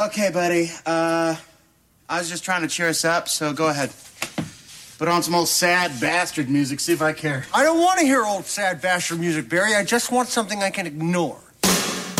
Okay, buddy. I was just trying to cheer us up, so go ahead. Put on some old sad bastard music, see if I care. I don't want to hear old sad bastard music, Barry. I just want something I can ignore.